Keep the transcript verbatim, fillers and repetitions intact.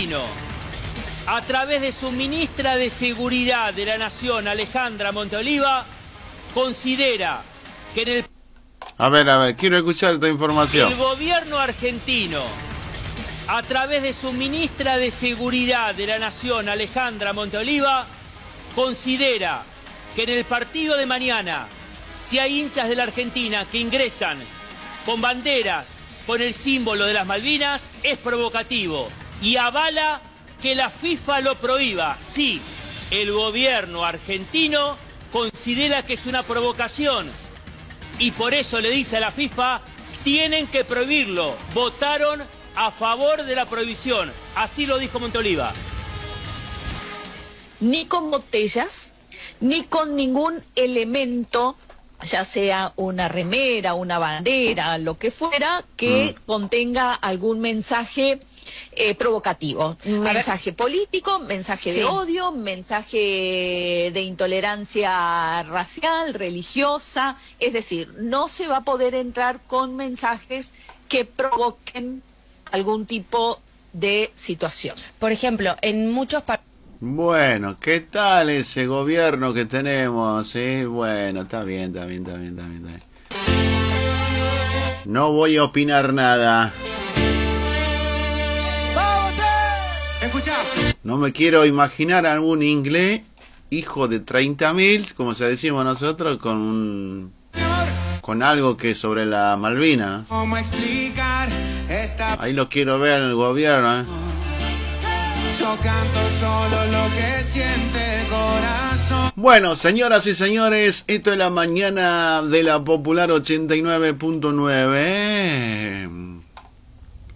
argentino, a través de su ministra de Seguridad de la Nación, Alejandra Monteoliva, considera que en el... A ver, a ver, quiero escuchar esta información. El gobierno argentino, a través de su ministra de Seguridad de la Nación, Alejandra Monteoliva, considera que en el partido de mañana, si hay hinchas de la Argentina que ingresan con banderas con el símbolo de las Malvinas, es provocativo y avala que la FIFA lo prohíba. Sí, el gobierno argentino considera que es una provocación y por eso le dice a la FIFA, tienen que prohibirlo. Votaron a favor de la prohibición. Así lo dijo Monteoliva. Ni con botellas, ni con ningún elemento, ya sea una remera, una bandera, lo que fuera, que mm. contenga algún mensaje eh, provocativo. Un mensaje político, mensaje sí. de odio, mensaje de intolerancia racial, religiosa. Es decir, no se va a poder entrar con mensajes que provoquen algún tipo de situación. Por ejemplo, en muchos países... Bueno, ¿qué tal ese gobierno que tenemos? Sí, bueno, está bien, está bien, está bien, está bien, está bien. No voy a opinar nada. No me quiero imaginar algún inglés, hijo de treinta mil, como se decimos nosotros, con un, con algo que es sobre la Malvina. Ahí lo quiero ver en el gobierno, ¿eh? Yo canto solo lo que siente el corazón. Bueno, señoras y señores, esto es la mañana de la Popular ochenta y nueve punto nueve.